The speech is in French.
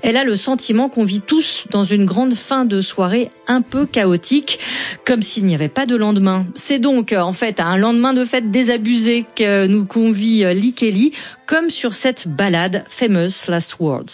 Elle a le sentiment qu'on vit tous dans une grande fin de soirée un peu chaotique, comme s'il n'y avait pas de lendemain. C'est donc en fait à un lendemain de fête désabusé que nous convie Lee Kelly, comme sur cette ballade Famous Last Words.